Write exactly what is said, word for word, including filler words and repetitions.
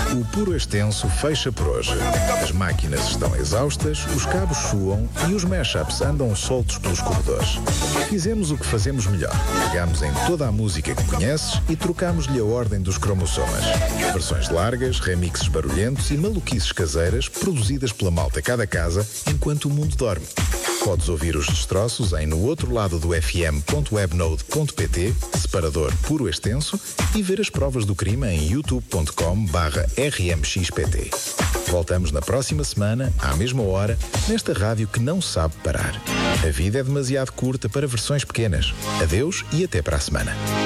O Puro Extenso fecha por hoje. As máquinas estão exaustas, os cabos suam e os mashups andam soltos pelos corredores. Fizemos o que fazemos melhor. Pegámos em toda a música que conheces e trocámos-lhe a ordem dos cromossomas. Versões largas, remixes barulhentos e maluquices caseiras produzidas pela malta cada casa enquanto o mundo dorme. Podes ouvir os destroços em no outro lado do f m ponto webnode ponto p t, separador Puro Extenso, e ver as provas do crime em youtube ponto com barra r m x p t. Voltamos na próxima semana, à mesma hora, nesta rádio que não sabe parar. A vida é demasiado curta para versões pequenas. Adeus e até para a semana.